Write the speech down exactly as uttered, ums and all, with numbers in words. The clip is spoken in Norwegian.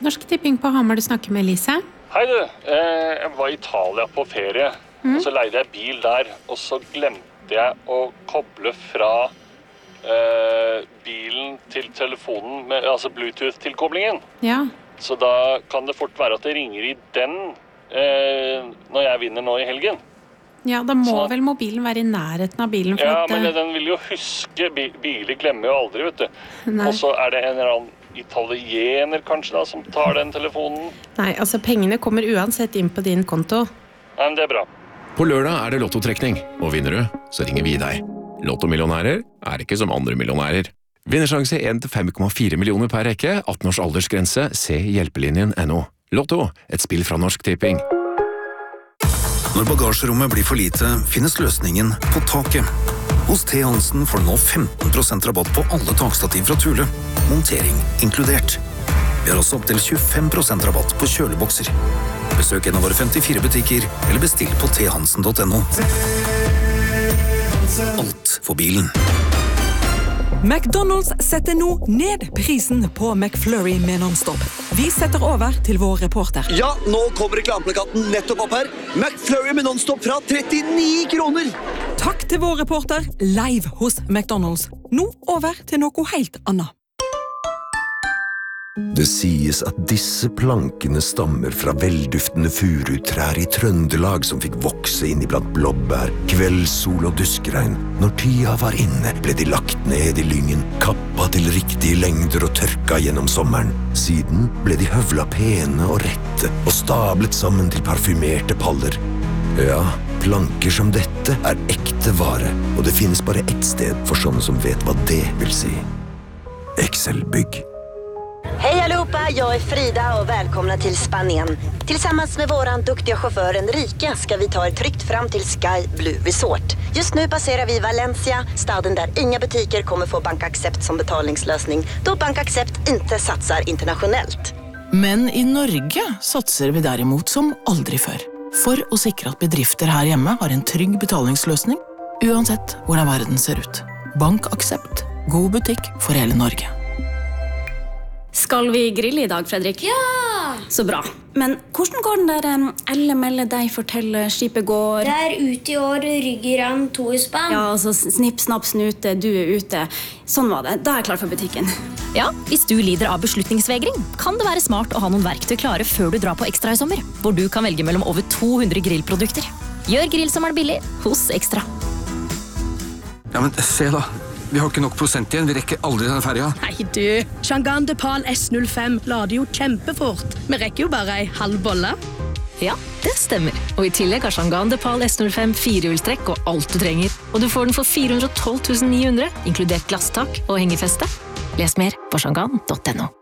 Norsk Tipping på Hamar, du snakker med Elise. Hei du, eh, jeg var i Italia på ferie, mm. og så leide jeg bil der, og så glemte jeg å koble fra eh, bilen til telefonen, med, altså Bluetooth-tilkoblingen. Ja. Så da kan det fort være at det ringer i den eh, når jeg vinner nå i helgen. Ja, da må så, vel mobilen være i nærheten av bilen. For ja, at, men den vil jo huske, biler glemmer jo aldri, vet du. Nei. Og så er det en eller annen italiener kanskje da, som tar den telefonen. Nei, altså pengene kommer uansett inn på din konto. Nei, men det er bra. På lørdag er det lottotrekning, og vinner du, så ringer vi deg. Lottomillionærer er ikke som andre millionærer. Vinnersjanse en til fem komma fire millioner per rekke, atten års aldersgrense, se hjelpelinjen punktum no. Lotto, et spill fra Norsk Tipping. Når bagasjerommet blir for lite, finnes løsningen på taket. Hos T. Hansen får du nå femten prosent rabatt på alle takstativ fra Thule. Montering inkludert. Vi har også opp til tjuefem prosent rabatt på kjølebokser. Besøk en av våre femtifire butikker, eller bestill på t hansen punktum no. Alt for bilen. McDonald's setter nå ned prisen på McFlurry med non-stop. Vi setter over til vår reporter. Ja, nå kommer reklameplakaten nettopp opp her. McFlurry med non-stop fra trettini kroner. Takk til vår reporter, live hos McDonald's. Nå over til noe helt annet. Det sies at disse plankene stammer fra velduftende furutrær i Trøndelag som fikk vokse inn iblant blåbær, kveldssol og duskregn. Når tida var inne, ble de lagt ned i lyngen, kappa til riktige lengder og tørka gjennom sommeren. Siden ble de høvla pene og rette og stablet sammen til parfymerte paller. Ja, planker som dette er ekte vare, og det finnes bare ett sted for sånne som vet hva det vil si. Excel-bygg. Hej allihopa, jag är Frida och välkomna till Spanien. Tillsammans med våran duktiga chaufför Enrique ska vi ta er tryggt fram till Sky Blue Resort. Just nu passerar vi Valencia, staden där inga butiker kommer få BankAxept som betalningslösning, då BankAxept inte satsar internationellt. Men i Norge satser vi derimot som aldri før. For å sikre at bedrifter her hjemme har en trygg betalingsløsning, uansett hvordan verden ser ut. BankAxept, god butikk for hele Norge. Skal vi grille i dag, Fredrik? Ja! Så bra. Men hvordan går den der um, Elle melde deg fortelle skipet går? Det er ute i år, rygger an to i spann. Ja, altså snipp, snapp, snute, du er ute. Sånn var det. Da er jeg klar for butikken. Ja, hvis du lider av beslutningsvegring, kan det være smart å ha noen verktøy klare før du drar på Ekstra i sommer, hvor du kan velge mellom over to hundre grillprodukter. Gjør grillsommeren billig hos Ekstra. Ja, men se da. Vi har ikke nok prosent igjen, vi rekker aldri denne ferja. Nei du, Chang'an Depal S null fem lader jo kjempefort. Vi rekker jo bare ei halv bolle. Ja, det stemmer. Og i tillegg har Chang'an Depal S null fem firehjulstrekk og alt du trenger. Og du får den for fire hundre og tolv tusen ni hundre, inkludert glasstak og hengefeste. Les mer på chang'an punktum no.